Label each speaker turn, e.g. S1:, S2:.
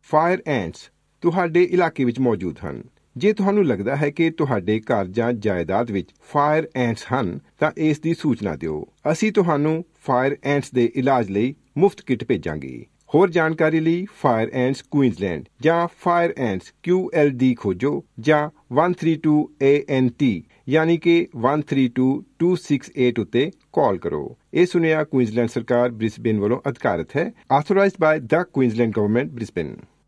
S1: Fire ਐਂਟਸ ਤੁਹਾਡੇ ਇਲਾਕੇ ਵਿੱਚ ਮੌਜੂਦ ਹਨ। ਜੇ ਤੁਹਾਨੂੰ ਲੱਗਦਾ ਹੈ ਕਿ ਤੁਹਾਡੇ ਘਰ ਜਾਂ ਜਾਇਦਾਦ ਵਿੱਚ ਫਾਇਰ ਐਂਟਸ ਹਨ ਤਾਂ ਇਸ ਦੀ ਸੂਚਨਾ ਦਿਓ। ਅਸੀਂ ਤੁਹਾਨੂੰ ਫਾਇਰ ਐਂਟਸ ਦੇ ਇਲਾਜ ਲਈ ਮੁਫਤ ਕਿੱਟ ਭੇਜਾਂਗੇ। ਹੋਰ ਜਾਣਕਾਰੀ ਲਈ ਫਾਇਰ ਐਂਟਸ ਕੁਈਨਜ਼ਲੈਂਡ ਜਾਂ ਫਾਇਰ ਐਂਟਸ QLD ਖੋਜੋ ਜਾਂ 132 ANT ਯਾਨੀ ਕਿ 132268 ਉੱਤੇ ਕਾਲ ਕਰੋ। ਇਹ ਸੁਨੇਹਾ ਕੁਈਨਜ਼ਲੈਂਡ ਸਰਕਾਰ ਬ੍ਰਿਸਬੇਨ ਵੱਲੋਂ ਅਧਿਕਾਰਤ ਹੈ। ਆਥੋਰਾਈਜ਼ਡ ਬਾय ਦ ਕੁਈਨਜ਼ਲੈਂਡ ਗਵਰਨਮੈਂਟ ਬ੍ਰਿਸਬੇਨ।